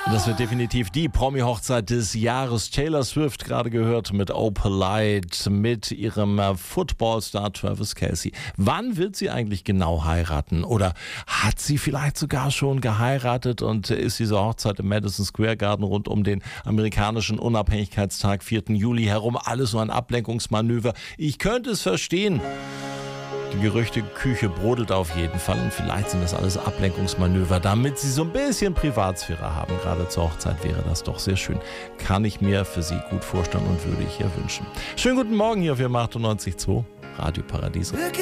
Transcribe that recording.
Das wird definitiv die Promi-Hochzeit des Jahres. Taylor Swift gerade gehört mit Oh Polite, mit ihrem Footballstar Travis Kelce. Wann wird sie eigentlich genau heiraten? Oder hat sie vielleicht sogar schon geheiratet und ist diese Hochzeit im Madison Square Garden rund um den amerikanischen Unabhängigkeitstag 4. Juli herum alles so ein Ablenkungsmanöver? Ich könnte es verstehen. Die Gerüchteküche brodelt auf jeden Fall und vielleicht sind das alles Ablenkungsmanöver, damit sie so ein bisschen Privatsphäre haben. Gerade zur Hochzeit wäre das doch sehr schön. Kann ich mir für sie gut vorstellen und würde ich ihr wünschen. Schönen guten Morgen hier auf 98.2 Radio Paradiso.